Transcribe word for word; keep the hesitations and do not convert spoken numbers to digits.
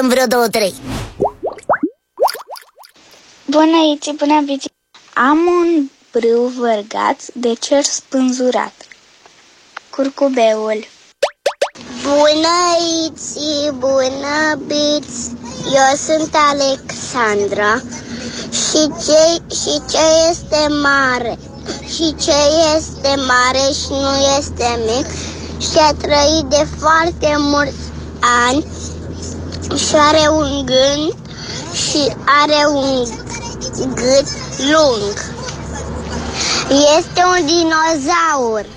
facem vreo două, trei. Bună, Iți, bună, Bici. Am un brâu vărgat de cer spânzurat. Curcubeul. Bună, Iți, bună, Bici. Eu sunt Alexandra. Și ce, și ce este mare? Și ce este mare și nu este mic? Și a trăit de foarte mulți ani și are un gând și are un gât lung. Este un dinozaur.